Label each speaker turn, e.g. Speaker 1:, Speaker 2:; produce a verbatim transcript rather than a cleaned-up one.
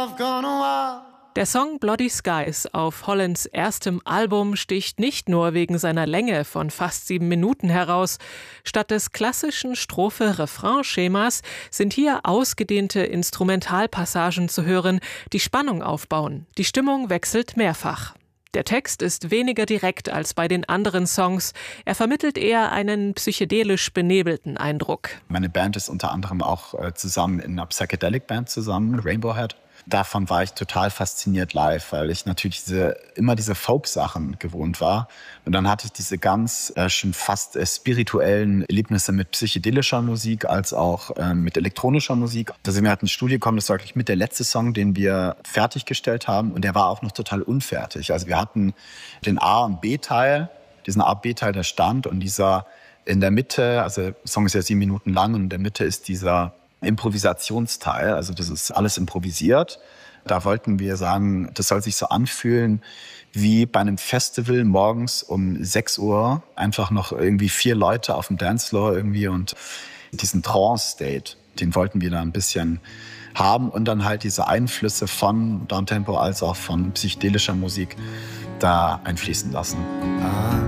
Speaker 1: love gone wild.
Speaker 2: Der Song Bloody Skies auf Hollands erstem Album sticht nicht nur wegen seiner Länge von fast sieben Minuten heraus. Statt des klassischen Strophe-Refrain-Schemas sind hier ausgedehnte Instrumentalpassagen zu hören, die Spannung aufbauen. Die Stimmung wechselt mehrfach. Der Text ist weniger direkt als bei den anderen Songs. Er vermittelt eher einen psychedelisch benebelten Eindruck.
Speaker 3: Meine Band ist unter anderem auch äh, zusammen in einer Psychedelic-Band zusammen, Rainbow Head. Davon war ich total fasziniert live, weil ich natürlich diese, immer diese Folk-Sachen gewohnt war. Und dann hatte ich diese ganz äh, schon fast äh, spirituellen Erlebnisse mit psychedelischer Musik als auch äh, mit elektronischer Musik. Da sind wir halt ins Studio gekommen, das war wirklich mit der letzte Song, den wir fertiggestellt haben. Und der war auch noch total unfertig. Also wir hatten den A- und B-Teil, diesen A-B-Teil, der stand. Und dieser in der Mitte, also der Song ist ja sieben Minuten lang und in der Mitte ist dieser Improvisationsteil, also das ist alles improvisiert. Da wollten wir sagen, das soll sich so anfühlen wie bei einem Festival morgens um sechs Uhr. Einfach noch irgendwie vier Leute auf dem Dancefloor irgendwie und diesen Trance-State, den wollten wir da ein bisschen haben und dann halt diese Einflüsse von Downtempo als auch von psychedelischer Musik da einfließen lassen.